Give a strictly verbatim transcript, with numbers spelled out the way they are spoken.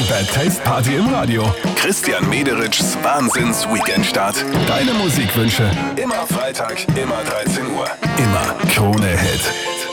Bad Taste Party im Radio. Christian Mederitschs Wahnsinns-Weekendstart. Deine Musikwünsche. Immer Freitag, immer dreizehn Uhr. Immer Krone Hit.